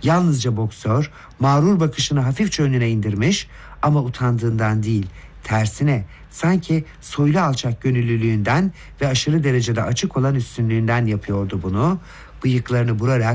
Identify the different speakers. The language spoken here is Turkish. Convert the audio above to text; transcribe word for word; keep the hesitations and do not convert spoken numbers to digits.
Speaker 1: Yalnızca boksör mağrur bakışını hafifçe önüne indirmiş ama utandığından değil, tersine sanki soylu alçak gönüllülüğünden ve aşırı derecede açık olan üstünlüğünden yapıyordu bunu. Bıyıklarını burarak